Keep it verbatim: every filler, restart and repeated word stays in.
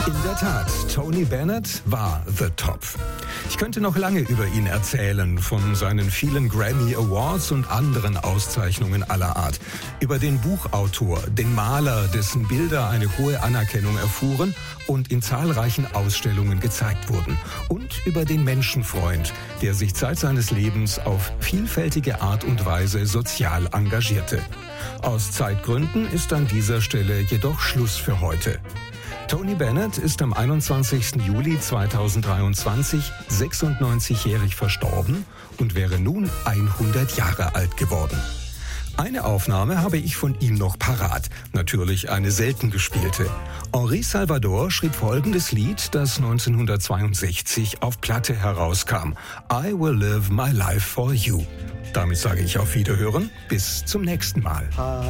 In der Tat, Tony Bennett war The Top. Ich könnte noch lange über ihn erzählen, von seinen vielen Grammy Awards und anderen Auszeichnungen aller Art. Über den Buchautor, den Maler, dessen Bilder eine hohe Anerkennung erfuhren und in zahlreichen Ausstellungen gezeigt wurden. Und über den Menschenfreund, der sich Zeit seines Lebens auf vielfältige Art und Weise sozial engagierte. Aus Zeitgründen ist an dieser Stelle jedoch Schluss für heute. Tony Bennett ist am einundzwanzigsten Juli zweitausenddreiundzwanzig sechsundneunzigjährig verstorben und wäre nun hundert Jahre alt geworden. Eine Aufnahme habe ich von ihm noch parat, natürlich eine selten gespielte. Henri Salvador schrieb folgendes Lied, das neunzehnhundertzweiundsechzig auf Platte herauskam: I Will Live My Life For You. Damit sage ich auf Wiederhören, bis zum nächsten Mal.